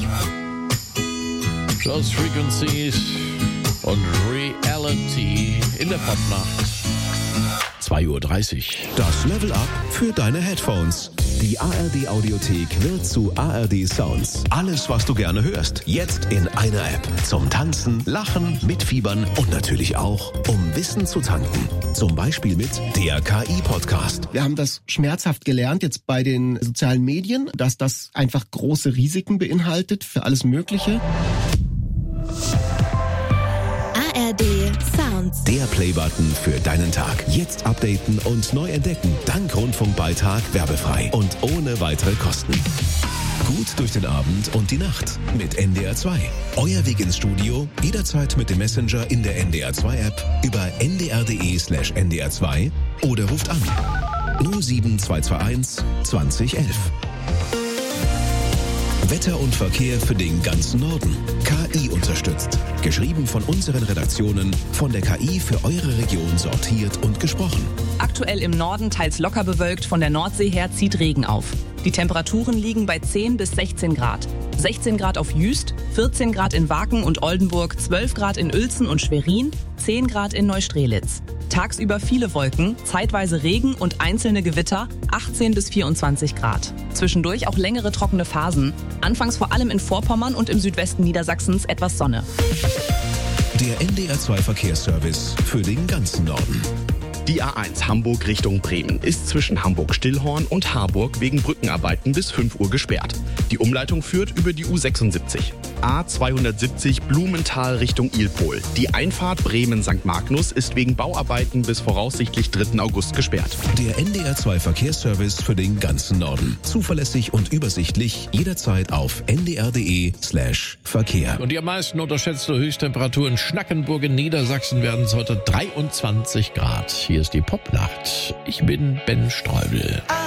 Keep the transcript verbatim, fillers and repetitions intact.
Lost Frequencies und Reality in der Popnacht. zwei Uhr dreißig. Das Level Up für deine Headphones. Die A R D Audiothek wird zu A R D Sounds. Alles, was du gerne hörst, jetzt in einer App. Zum Tanzen, Lachen, Mitfiebern und natürlich auch, um Wissen zu tanken. Zum Beispiel mit der K I-Podcast. Wir haben das schmerzhaft gelernt jetzt bei den sozialen Medien, dass das einfach große Risiken beinhaltet für alles Mögliche. A R D Sounds. Der Playbutton für deinen Tag. Jetzt updaten und neu entdecken. Dank Rundfunkbeitrag werbefrei und ohne weitere Kosten. Gut durch den Abend und die Nacht mit N D R zwei. Euer Weg ins Studio, jederzeit mit dem Messenger in der N D R zwei App über n d r punkt d e slash n d r zwei oder ruft an null sieben zwei zwei eins zwanzig elf. Wetter und Verkehr für den ganzen Norden. K I unterstützt. Geschrieben von unseren Redaktionen, von der K I für eure Region sortiert und gesprochen. Aktuell im Norden teils locker bewölkt, von der Nordsee her zieht Regen auf. Die Temperaturen liegen bei zehn bis sechzehn Grad. sechzehn Grad auf Jüst, vierzehn Grad in Waken und Oldenburg, zwölf Grad in Uelzen und Schwerin, zehn Grad in Neustrelitz. Tagsüber viele Wolken, zeitweise Regen und einzelne Gewitter, achtzehn bis vierundzwanzig Grad. Zwischendurch auch längere trockene Phasen, anfangs vor allem in Vorpommern und im Südwesten Niedersachsens etwas Sonne. Der N D R zwei Verkehrsservice für den ganzen Norden. Die A eins Hamburg Richtung Bremen ist zwischen Hamburg-Stillhorn und Harburg wegen Brückenarbeiten bis fünf Uhr gesperrt. Die Umleitung führt über die U sechsundsiebzig. A zweihundertsiebzig Blumenthal Richtung Ilpol. Die Einfahrt Bremen-Sankt Magnus ist wegen Bauarbeiten bis voraussichtlich dritten August gesperrt. Der N D R zwei Verkehrsservice für den ganzen Norden. Zuverlässig und übersichtlich, jederzeit auf n d r punkt d e slash Verkehr. Und die am meisten unterschätzte Höchsttemperatur in Schnackenburg in Niedersachsen werden es heute dreiundzwanzig Grad. Hier ist die Popnacht. Ich bin Ben Streubel.